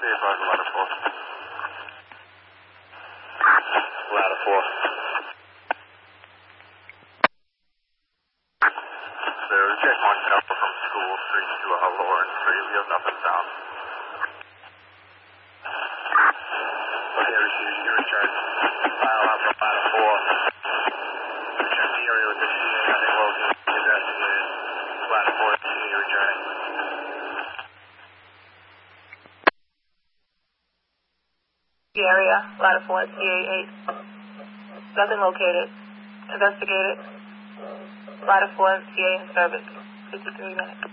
advised, ladder 4. Ladder 4. So check one couple from school street to Lawrence Street. We have nothing found. Okay, received. You return. File out from ladder 4. Return to the area with the CA. Nothing located. Investigated. Ladder 4, CA returning. The area, ladder 4, CA 8. Nothing located. Investigated. Ladder 4, CA in service. 53 minutes.